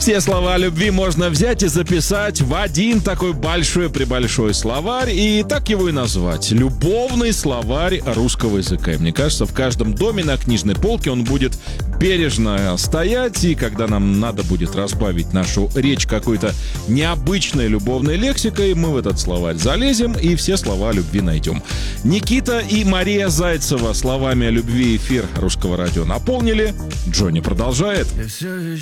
Все слова о любви можно взять и записать в один такой большой-пребольшой словарь, и так его и назвать. Любовный словарь русского языка. И мне кажется, в каждом доме на книжной полке он будет бережно стоять, и когда нам надо будет разбавить нашу речь какой-то необычной любовной лексикой, мы в этот словарь залезем и все слова о любви найдем. Никита и Мария Зайцева словами о любви эфир Русского радио наполнили. Джонни продолжает.